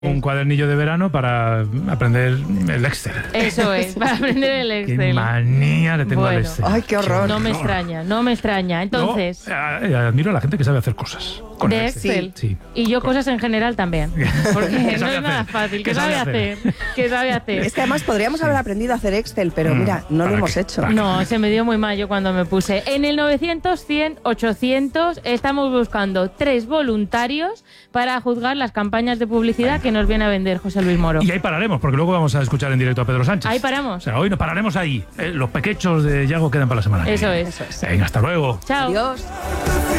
Un cuadernillo de verano para aprender el Excel. Eso es, para aprender el Excel. Qué manía le tengo al Bueno. Excel. Ay, qué horror. No me extraña, no me extraña. Entonces, Admiro a la gente que sabe hacer cosas con de el Excel. Sí. Y yo cosas en general también. Porque ¿Qué no sabe es nada hacer? fácil. ¿Qué ¿Qué sabe hacer? ¿Qué sabe hacer? Es que además podríamos haber aprendido a hacer Excel, pero mira, no lo ¿para hemos qué? hecho. ¿Para qué? No, se me dio muy mal yo cuando me puse. En el 900, 100, 800 estamos buscando 3 voluntarios para juzgar las campañas de publicidad que nos viene a vender José Luis Moro. Y ahí pararemos, porque luego vamos a escuchar en directo a Pedro Sánchez. Ahí paramos. O sea, hoy nos pararemos ahí. Los pequeños de Yago quedan para la semana. que Eso viene. es. Venga, hasta luego. Chao. Adiós.